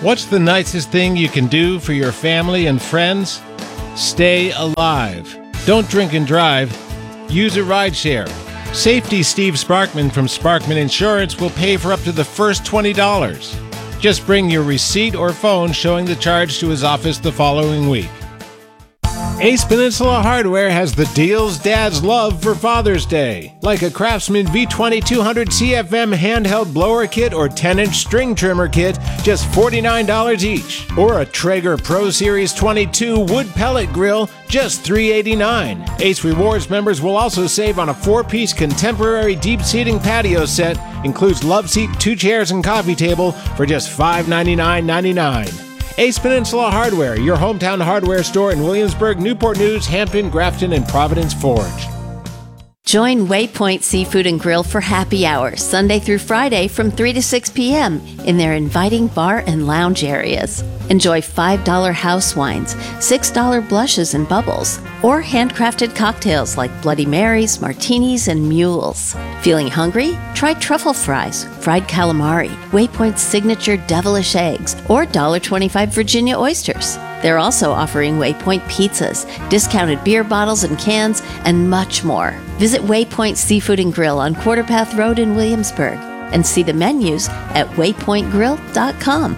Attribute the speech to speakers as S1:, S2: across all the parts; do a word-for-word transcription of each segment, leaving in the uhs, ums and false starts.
S1: What's the nicest thing you can do for your family and friends? Stay alive. Don't drink and drive. Use a rideshare. Safety Steve Sparkman from Sparkman Insurance will pay for up to the first twenty dollars. Just bring your receipt or phone showing the charge to his office the following week. Ace Peninsula Hardware has the deals dads love for Father's Day, like a Craftsman V twenty-two hundred C F M handheld blower kit or ten inch string trimmer kit, just forty-nine dollars each, or a Traeger Pro Series twenty-two wood pellet grill, just three eighty-nine. Ace Rewards members will also save on a four-piece contemporary deep seating patio set, includes love seat, two chairs, and coffee table for just five ninety-nine ninety-nine. Ace Peninsula Hardware, your hometown hardware store in Williamsburg, Newport News, Hampton, Grafton, and Providence Forge.
S2: Join Waypoint Seafood and Grill for happy hours, Sunday through Friday from three to six p.m. in their inviting bar and lounge areas. Enjoy five dollars house wines, six dollars blushes and bubbles, or handcrafted cocktails like Bloody Marys, martinis, and mules. Feeling hungry? Try truffle fries, fried calamari, Waypoint's signature devilish eggs, or one dollar twenty-five Virginia oysters. They're also offering Waypoint pizzas, discounted beer bottles and cans, and much more. Visit Waypoint Seafood and Grill on Quarter Path Road in Williamsburg and see the menus at waypoint grill dot com.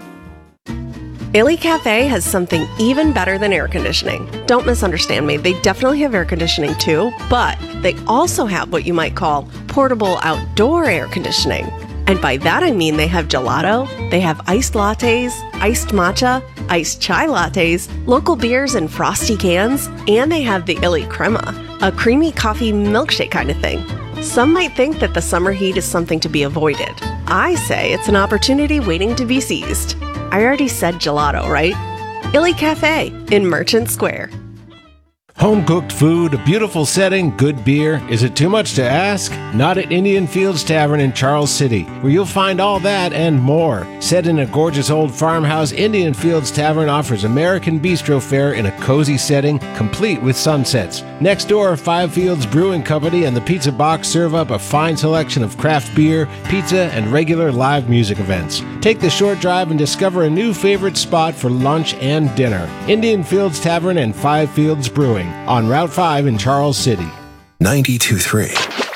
S3: Illy Cafe has something even better than air conditioning. Don't misunderstand me, they definitely have air conditioning too, but they also have what you might call portable outdoor air conditioning. And by that I mean they have gelato, they have iced lattes, iced matcha, iced chai lattes, local beers in frosty cans, and they have the Illy Crema, a creamy coffee milkshake kind of thing. Some might think that the summer heat is something to be avoided. I say it's an opportunity waiting to be seized. I already said gelato, right? Illy Cafe in Merchant Square.
S1: Home-cooked food, a beautiful setting, good beer. Is it too much to ask? Not at Indian Fields Tavern in Charles City, where you'll find all that and more. Set in a gorgeous old farmhouse, Indian Fields Tavern offers American bistro fare in a cozy setting, complete with sunsets. Next door, Five Fields Brewing Company and the Pizza Box serve up a fine selection of craft beer, pizza, and regular live music events. Take the short drive and discover a new favorite spot for lunch and dinner. Indian Fields Tavern and Five Fields Brewing on Route five in Charles City.
S4: ninety-two point three